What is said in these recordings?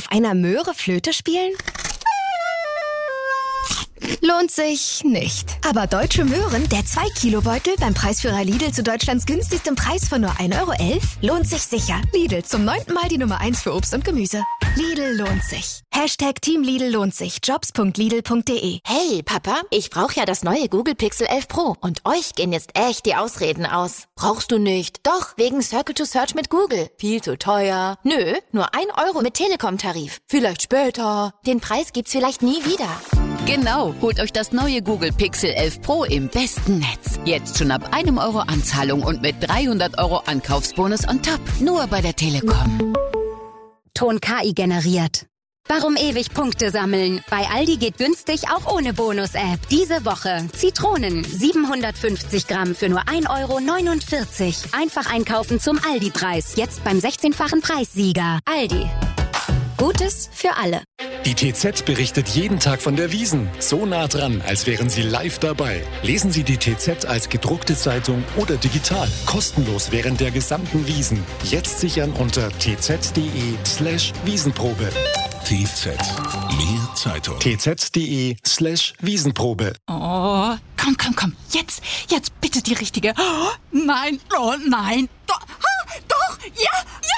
auf einer Möhre Flöte spielen? Lohnt sich nicht. Aber Deutsche Möhren, der 2-Kilo-Beutel beim Preisführer Lidl zu Deutschlands günstigstem Preis von nur 1,11 Euro, lohnt sich sicher. Lidl, zum 9. Mal die Nummer 1 für Obst und Gemüse. Lidl lohnt sich. #Team Lidl lohnt sich. Jobs.lidl.de. Hey, Papa, ich brauche ja das neue Google Pixel 11 Pro. Und euch gehen jetzt echt die Ausreden aus. Brauchst du nicht? Doch, wegen Circle to Search mit Google. Viel zu teuer. Nö, nur 1 Euro mit Telekom-Tarif. Vielleicht später. Den Preis gibt's vielleicht nie wieder. Genau, holt euch das neue Google Pixel 11 Pro im besten Netz. Jetzt schon ab 1 Euro Anzahlung und mit 300 Euro Ankaufsbonus on top. Nur bei der Telekom. Ton KI generiert. Warum ewig Punkte sammeln? Bei Aldi geht günstig auch ohne Bonus-App. Diese Woche Zitronen 750 Gramm für nur 1,49 Euro. Einfach einkaufen zum Aldi-Preis. Jetzt beim 16-fachen Preissieger. Aldi. Gutes für alle. Die TZ berichtet jeden Tag von der Wiesn. So nah dran, als wären Sie live dabei. Lesen Sie die TZ als gedruckte Zeitung oder digital. Kostenlos während der gesamten Wiesn. Jetzt sichern unter tz.de/Wiesenprobe. TZ. Mehr Zeitung. tz.de/Wiesenprobe. Oh, komm. Jetzt bitte die richtige. Oh, nein. Doch, ja.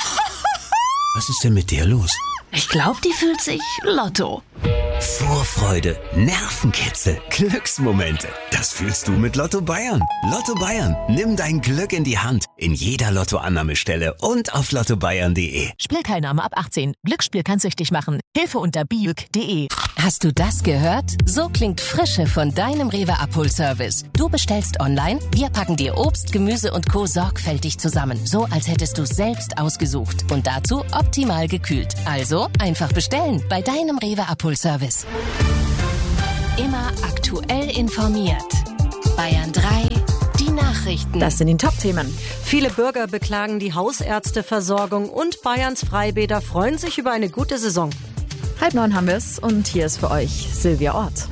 Was ist denn mit der los? Ich glaube, die fühlt sich Lotto. Vorfreude, Nervenkitzel, Glücksmomente. Das fühlst du mit Lotto Bayern. Lotto Bayern, nimm dein Glück in die Hand. In jeder Lottoannahmestelle und auf lottobayern.de. Spielteilnahme ab 18. Glücksspiel kann süchtig machen. Hilfe unter biuk.de. Hast du das gehört? So klingt Frische von deinem Rewe Abholservice. Du bestellst online, wir packen dir Obst, Gemüse und Co. sorgfältig zusammen. So, als hättest du es selbst ausgesucht. Und dazu optimal gekühlt. Also einfach bestellen bei deinem Rewe Abholservice. Immer aktuell informiert. Bayern 3, die Nachrichten. Das sind die Top-Themen. Viele Bürger beklagen die Hausärzteversorgung und Bayerns Freibäder freuen sich über eine gute Saison. 8:30 haben wir es und hier ist für euch Silvia Ort.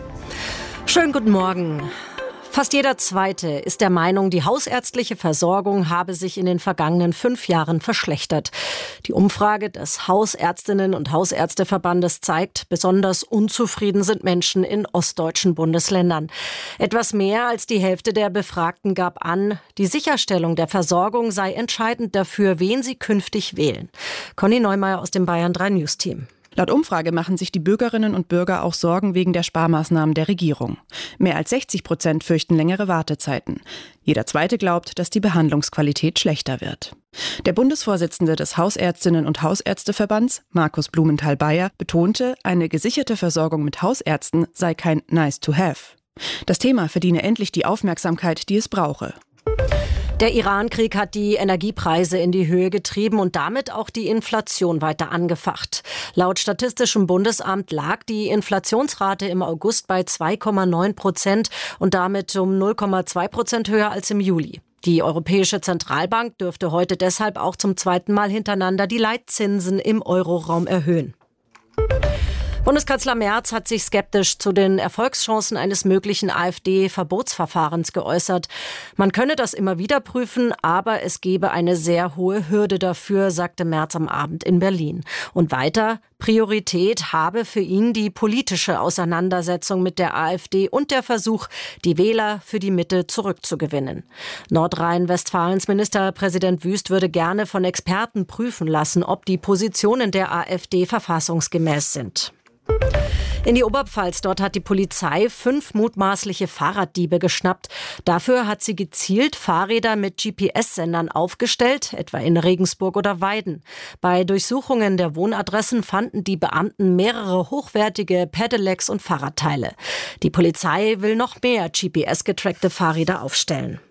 Schönen guten Morgen. Fast jeder Zweite ist der Meinung, die hausärztliche Versorgung habe sich in den vergangenen 5 Jahren verschlechtert. Die Umfrage des Hausärztinnen- und Hausärzteverbandes zeigt, besonders unzufrieden sind Menschen in ostdeutschen Bundesländern. Etwas mehr als die Hälfte der Befragten gab an, die Sicherstellung der Versorgung sei entscheidend dafür, wen sie künftig wählen. Conny Neumeier aus dem Bayern 3 News Team. Laut Umfrage machen sich die Bürgerinnen und Bürger auch Sorgen wegen der Sparmaßnahmen der Regierung. Mehr als 60% fürchten längere Wartezeiten. Jeder Zweite glaubt, dass die Behandlungsqualität schlechter wird. Der Bundesvorsitzende des Hausärztinnen- und Hausärzteverbands, Markus Blumenthal-Bayer, betonte, eine gesicherte Versorgung mit Hausärzten sei kein Nice to have. Das Thema verdiene endlich die Aufmerksamkeit, die es brauche. Der Iran-Krieg hat die Energiepreise in die Höhe getrieben und damit auch die Inflation weiter angefacht. Laut Statistischem Bundesamt lag die Inflationsrate im August bei 2,9% und damit um 0,2% höher als im Juli. Die Europäische Zentralbank dürfte heute deshalb auch zum 2. Mal hintereinander die Leitzinsen im Euroraum erhöhen. Bundeskanzler Merz hat sich skeptisch zu den Erfolgschancen eines möglichen AfD-Verbotsverfahrens geäußert. Man könne das immer wieder prüfen, aber es gebe eine sehr hohe Hürde dafür, sagte Merz am Abend in Berlin. Und weiter, Priorität habe für ihn die politische Auseinandersetzung mit der AfD und der Versuch, die Wähler für die Mitte zurückzugewinnen. Nordrhein-Westfalens Ministerpräsident Wüst würde gerne von Experten prüfen lassen, ob die Positionen der AfD verfassungsgemäß sind. In die Oberpfalz, dort hat die Polizei 5 mutmaßliche Fahrraddiebe geschnappt. Dafür hat sie gezielt Fahrräder mit GPS-Sendern aufgestellt, etwa in Regensburg oder Weiden. Bei Durchsuchungen der Wohnadressen fanden die Beamten mehrere hochwertige Pedelecs und Fahrradteile. Die Polizei will noch mehr GPS-getrackte Fahrräder aufstellen.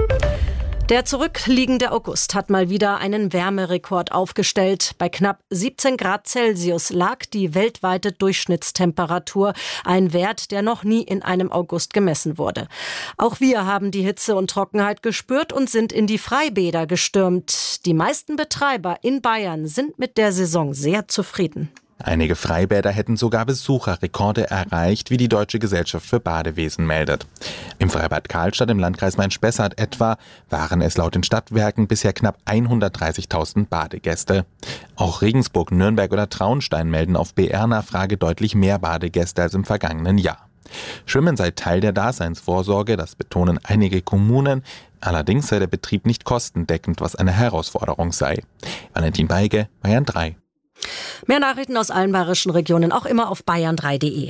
Der zurückliegende August hat mal wieder einen Wärmerekord aufgestellt. Bei knapp 17 Grad Celsius lag die weltweite Durchschnittstemperatur, ein Wert, der noch nie in einem August gemessen wurde. Auch wir haben die Hitze und Trockenheit gespürt und sind in die Freibäder gestürmt. Die meisten Betreiber in Bayern sind mit der Saison sehr zufrieden. Einige Freibäder hätten sogar Besucherrekorde erreicht, wie die Deutsche Gesellschaft für Badewesen meldet. Im Freibad Karlstadt im Landkreis Main-Spessart etwa waren es laut den Stadtwerken bisher knapp 130.000 Badegäste. Auch Regensburg, Nürnberg oder Traunstein melden auf BR-Nachfrage deutlich mehr Badegäste als im vergangenen Jahr. Schwimmen sei Teil der Daseinsvorsorge, das betonen einige Kommunen. Allerdings sei der Betrieb nicht kostendeckend, was eine Herausforderung sei. Valentin Beige, Bayern 3. Mehr Nachrichten aus allen bayerischen Regionen auch immer auf bayern3.de.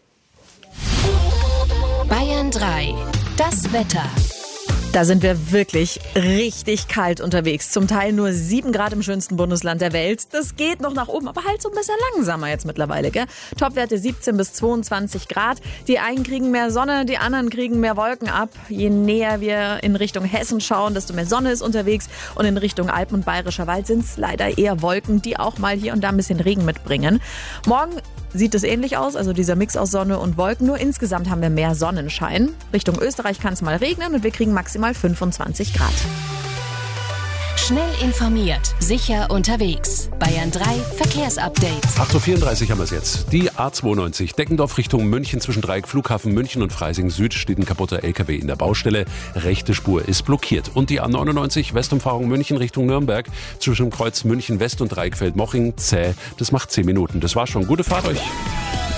Bayern 3. Das Wetter. Da sind wir wirklich richtig kalt unterwegs. Zum Teil nur 7 Grad im schönsten Bundesland der Welt. Das geht noch nach oben, aber halt so ein bisschen langsamer jetzt mittlerweile, gell? Topwerte 17 bis 22 Grad. Die einen kriegen mehr Sonne, die anderen kriegen mehr Wolken ab. Je näher wir in Richtung Hessen schauen, desto mehr Sonne ist unterwegs. Und in Richtung Alpen und Bayerischer Wald sind es leider eher Wolken, die auch mal hier und da ein bisschen Regen mitbringen. Morgen sieht es ähnlich aus, also dieser Mix aus Sonne und Wolken. Nur insgesamt haben wir mehr Sonnenschein. Richtung Österreich kann es mal regnen und wir kriegen maximal 25 Grad. Schnell informiert, sicher unterwegs. Bayern 3 Verkehrsupdate. 8.34 Uhr haben wir es jetzt. Die A92 Deckendorf Richtung München zwischen Dreieck Flughafen München und Freising Süd steht ein kaputter LKW in der Baustelle. Rechte Spur ist blockiert. Und die A99 Westumfahrung München Richtung Nürnberg zwischen Kreuz München West und Dreieckfeld Moching zäh. Das macht 10 Minuten. Das war schon. Gute Fahrt euch.